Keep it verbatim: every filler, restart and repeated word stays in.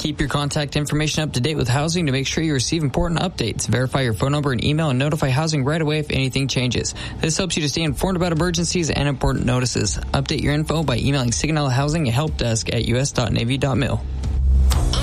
Keep your contact information up to date with Housing to make sure you receive important updates. Verify your phone number and email and notify Housing right away if anything changes. This helps you to stay informed about emergencies and important notices. Update your info by emailing Signal Housing help desk at u s dot navy dot mil.